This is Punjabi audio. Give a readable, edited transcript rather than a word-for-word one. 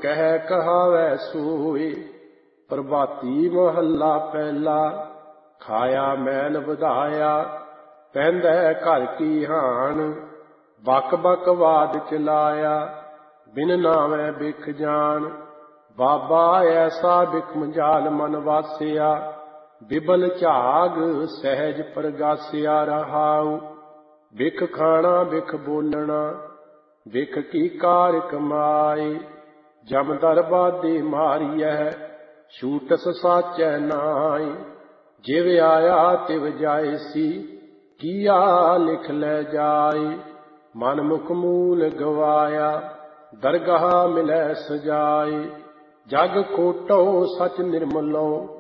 ਕਹਿ ਕਹਾਵੈ ਸੋਏ। ਪ੍ਰਭਾਤੀ ਮਹੱਲਾ ਪਹਿਲਾ। ਖਾਇਆ ਮੈਲ ਵਧਾਇਆ, ਪੈਂਦਾ ਘਰ ਕੀ ਹਾਣ। ਬਕ ਬਕ ਵਾਦ ਚਲਾਇਆ, ਬਿਨ ਨਾਵੇਂ ਬਿਖ ਜਾਣ। ਬਾਬਾ ਐਸਾ ਬਿਖਮ ਜਾਲ ਮਨ ਵਾਸਿਆ, ਬਿਬਲ ਝਾਗ ਸਹਿਜ ਪ੍ਰਗਾਸਿਆ ਰਹਾਉ। ਬਿਖ ਖਾਣਾ ਬਿਖ ਬੋਲਣਾ, ਬਿਖ ਕੀ ਕਾਰ ਕਮਾਏ। ਜਮ ਦਰਬਾਦੇ ਮਾਰੀਐ, ਛੂਟਸ ਸਾਚੈ ਨਾਇ। ਜਿਵ ਆਇਆ ਤਿਵ ਜਾਇਸੀ, ਕੀਆ ਲਿਖ ਲੈ ਜਾਏ। ਮਨ ਮੁਖ ਮੂਲ ਗਵਾਇਆ, ਦਰਗਾਹ ਮਿਲੈ ਸਜਾਏ। ਜਗ ਖੋਟੋ ਸਚ ਨਿਰਮਲੋ,